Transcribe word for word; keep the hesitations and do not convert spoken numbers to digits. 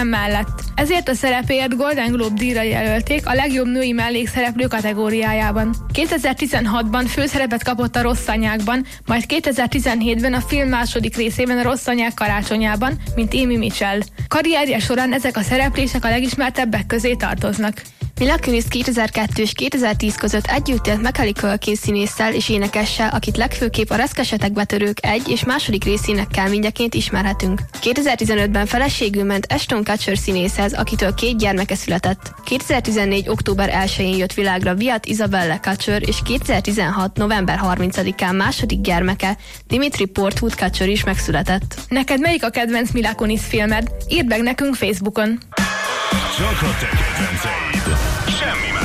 filmem mellett. Ezért a szerepéért Golden Globe díjra jelölték a legjobb női mellékszereplő kategóriájában. kétezer-tizenhatban főszerepet kapott a Rossz anyákban, majd kétezer-tizenhétben a film második részében a Rossz anyák karácsonyában, mint Amy Mitchell. Karrierje során ezek a szereplések a legismertebbek közé tartoznak. Mila Kunis kétezer-kettő és kétezer-tíz között együtt élt Macaulay Culkin színésszel és énekessel, akit legfőképp a Reszkesetek betörők egy és második részének kelményeként ismerhetünk. kétezer-tizenötben feleségül ment Ashton Kutcher színészhez, akitől két gyermeke született. kétezer-tizennégy. október elsején jött világra Wyatt Isabella Kutcher, és kétezer-tizenhat. november harmincadikán második gyermeke, Dimitri Portwood Kutcher is megszületett. Neked melyik a kedvenc Mila Kunis filmed? Írd meg nekünk Facebookon! Csak a te kedvenceid. Semmi más.